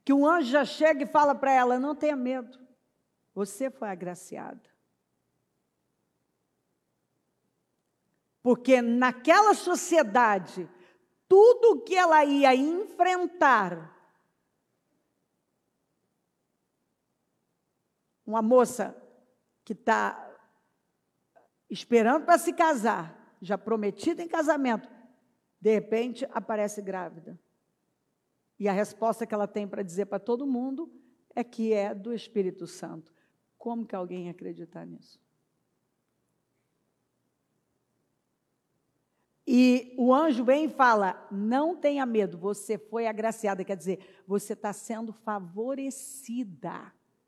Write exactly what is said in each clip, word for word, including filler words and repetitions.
que um anjo já chega e fala para ela: não tenha medo, você foi agraciada. Porque naquela sociedade, tudo que ela ia enfrentar, uma moça que está esperando para se casar, já prometida em casamento, de repente aparece grávida. E a resposta que ela tem para dizer para todo mundo é que é do Espírito Santo. Como que alguém ia acreditar nisso? E o anjo vem e fala: não tenha medo, você foi agraciada. Quer dizer, você está sendo favorecida.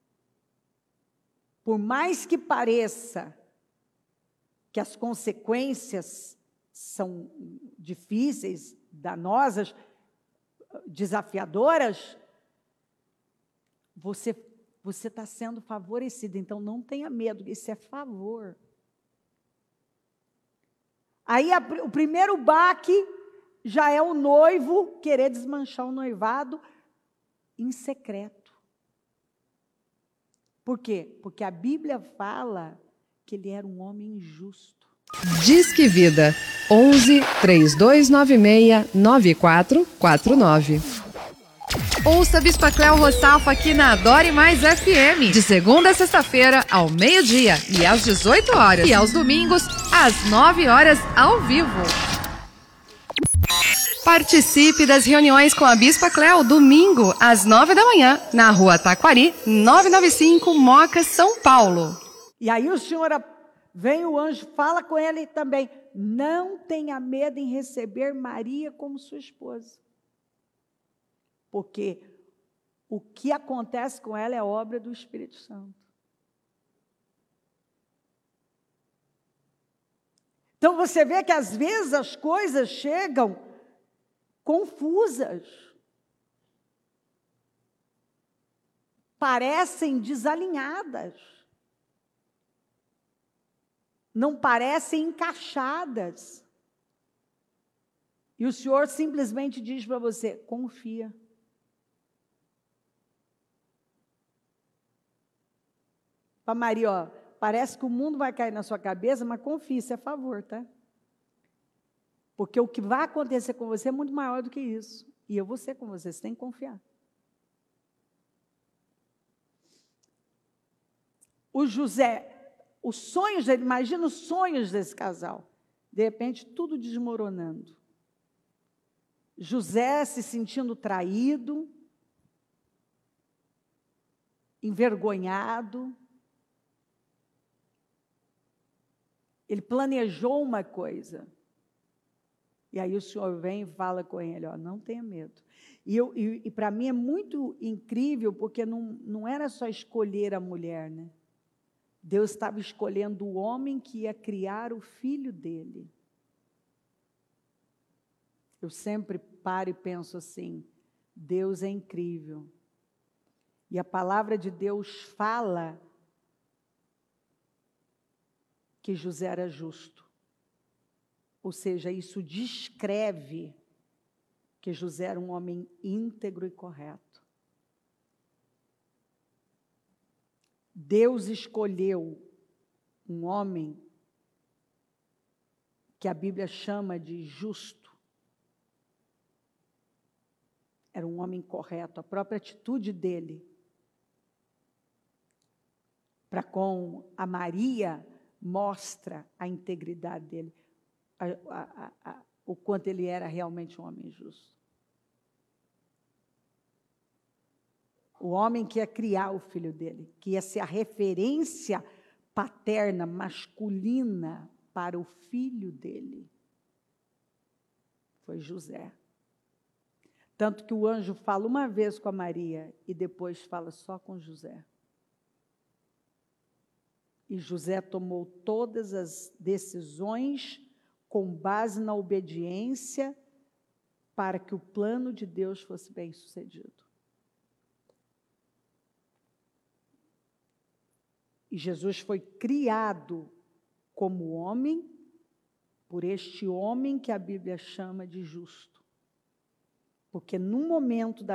Por mais que pareça que as consequências são difíceis, danosas, desafiadoras, você você está sendo favorecida. Então, não tenha medo, isso é favor. Aí, a, o primeiro baque já é o noivo querer desmanchar o noivado em secreto. Por quê? Porque a Bíblia fala que ele era um homem justo. Disque Vida, onze, três dois nove seis, nove quatro quatro nove. Ouça Bispa Cléo Roçalfa aqui na Adore Mais F M, de segunda a sexta-feira, ao meio-dia e às dezoito horas. E aos domingos, às nove horas, ao vivo. Participe das reuniões com a Bispa Cléo, domingo, às nove da manhã, na rua Taquari, novecentos e noventa e cinco, Moca, São Paulo. E aí o Senhor, vem o anjo, fala com ele também: não tenha medo em receber Maria como sua esposa. Porque o que acontece com ela é obra do Espírito Santo. Então você vê que às vezes as coisas chegam confusas, parecem desalinhadas, não parecem encaixadas. E o Senhor simplesmente diz para você: confia. Para Maria, ó, parece que o mundo vai cair na sua cabeça, mas confia, isso é favor, tá? Porque o que vai acontecer com você é muito maior do que isso. E eu vou ser com você, você tem que confiar. O José, os sonhos dele, imagina os sonhos desse casal. De repente, tudo desmoronando. José se sentindo traído, envergonhado. Ele planejou uma coisa. E aí o Senhor vem e fala com ele: ó, não tenha medo. E, eu, e, e para mim é muito incrível, porque não, não era só escolher a mulher, né? Deus estava escolhendo o homem que ia criar o filho dele. Eu sempre paro e penso assim: Deus é incrível. E a palavra de Deus fala que José era justo. Ou seja, isso descreve que José era um homem íntegro e correto. Deus escolheu um homem que a Bíblia chama de justo. Era um homem correto, a própria atitude dele para com a Maria mostra a integridade dele, a, a, a, o quanto ele era realmente um homem justo. O homem que ia criar o filho dele, que ia ser a referência paterna, masculina para o filho dele, foi José. Tanto que o anjo fala uma vez com a Maria e depois fala só com José. E José tomou todas as decisões com base na obediência para que o plano de Deus fosse bem sucedido. E Jesus foi criado como homem, por este homem que a Bíblia chama de justo. Porque no momento da